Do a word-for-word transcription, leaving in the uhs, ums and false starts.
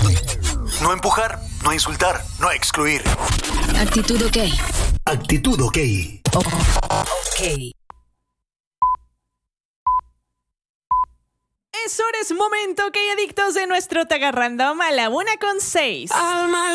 No empujar, no insultar, no excluir. Actitud OK. Actitud OK. OK. Es hora, es momento, OK, adictos de nuestro Taga Random a la una con seis. Alma